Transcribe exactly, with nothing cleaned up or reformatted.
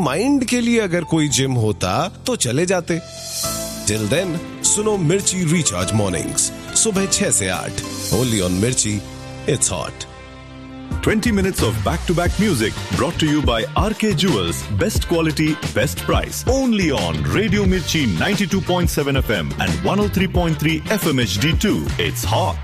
Mind के लिए अगर कोई जिम होता तो चले जाते। टिल देन सुनो मिर्ची रिचार्ज मॉर्निंग्स सुबह छह से आठ, ओनली ऑन मिर्ची, it's hot. twenty minutes of back-to-back music brought to you by R K Jewels. Best quality, best price. Only on Radio Mirchi ninety-two point seven F M and one oh three point three F M H D two. It's hot.